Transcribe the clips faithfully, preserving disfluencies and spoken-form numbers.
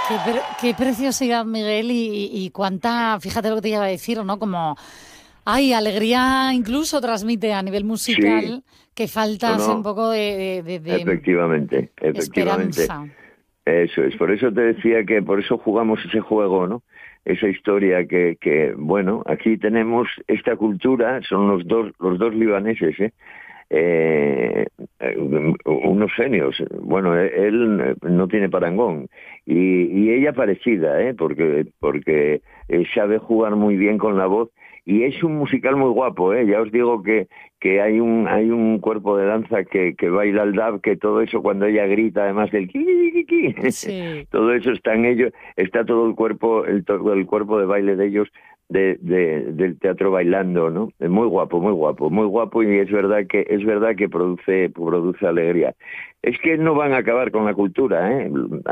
Qué, pre qué preciosidad, Miguel, y, y cuánta, fíjate lo que te iba a decir, ¿no? Como, ay, alegría incluso transmite a nivel musical, Sí. que falta No, no. un poco de, de, de Efectivamente, efectivamente. esperanza. Eso es, por eso te decía que por eso jugamos ese juego, ¿no? Esa historia que, que bueno, aquí tenemos esta cultura, son los dos, los dos libaneses, ¿eh? Eh, unos genios. Bueno, él no tiene parangón y, y ella parecida, ¿eh? porque porque sabe jugar muy bien con la voz y es un musical muy guapo, ¿eh? Ya os digo que que hay un hay un cuerpo de danza que, que baila el dab, que todo eso cuando ella grita, además del ki, ki, ki, Sí. todo eso está en ellos, está todo el cuerpo el, todo el cuerpo de baile de ellos. De, de, del teatro bailando, ¿no? Es muy guapo, muy guapo, muy guapo y es verdad que es verdad que produce produce alegría. Es que no van a acabar con la cultura, ¿eh?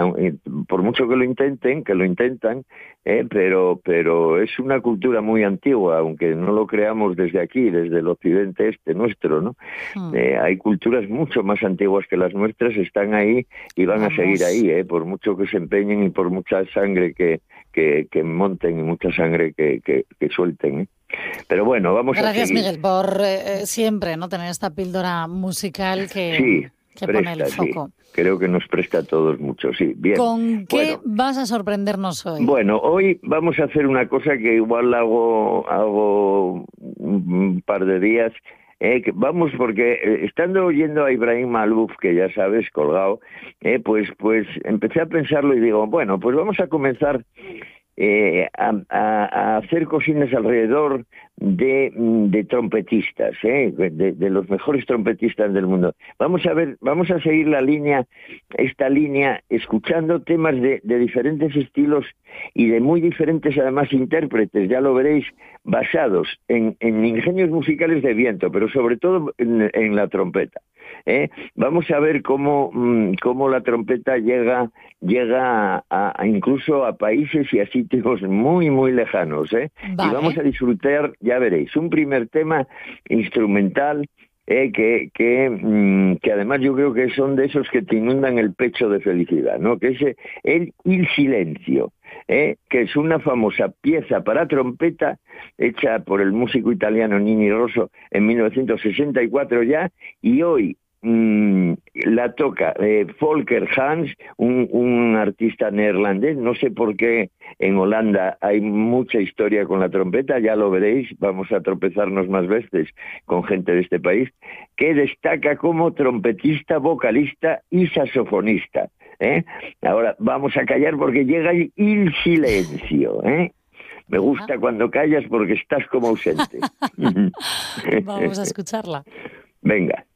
Por mucho que lo intenten, que lo intentan, ¿eh? pero pero es una cultura muy antigua, aunque no lo creamos desde aquí, desde el occidente este nuestro, ¿no? Hmm. Eh, hay culturas mucho más antiguas que las nuestras, están ahí y van Vamos. a seguir ahí, ¿eh? Por mucho que se empeñen y por mucha sangre que que, que monten y mucha sangre que, que, que suelten, ¿eh? Pero bueno, vamos Gracias, a seguir. Miguel, por eh, siempre no tener esta píldora musical que, sí, que presta, pone el foco. Sí. Creo que nos presta a todos mucho, sí. Bien. ¿Con qué bueno, vas a sorprendernos hoy? Bueno, hoy vamos a hacer una cosa que igual hago, hago un par de días. Eh, que vamos, porque eh, estando oyendo a Ibrahim Malouf, que ya sabes, colgado, eh, pues, pues empecé a pensarlo y digo, bueno, pues vamos a comenzar eh, a, a, a hacer cosines alrededor de, de trompetistas, eh, de, de los mejores trompetistas del mundo. Vamos a ver, vamos a seguir la línea, esta línea, escuchando temas de, de diferentes estilos y de muy diferentes, además, intérpretes, ya lo veréis, basados en, en ingenios musicales de viento, pero sobre todo en, en la trompeta. ¿eh? Vamos a ver cómo, cómo la trompeta llega, llega a, a incluso a países y a sitios muy, muy lejanos. ¿eh? Vale. Y vamos a disfrutar, ya veréis, un primer tema instrumental, Eh, que, que, mmm, que además yo creo que son de esos que te inundan el pecho de felicidad, ¿no? Que es el Il Silenzio, ¿eh? que es una famosa pieza para trompeta hecha por el músico italiano Nini Rosso en mil novecientos sesenta y cuatro ya, y hoy mmm, la toca eh, Volker Hans, un, un artista neerlandés. No sé por qué en Holanda hay mucha historia con la trompeta, ya lo veréis, vamos a tropezarnos más veces con gente de este país, que destaca como trompetista, vocalista y saxofonista. ¿eh? Ahora vamos a callar porque llega Il Silenzio, ¿eh? Me gusta cuando callas porque estás como ausente. Vamos a escucharla. Venga.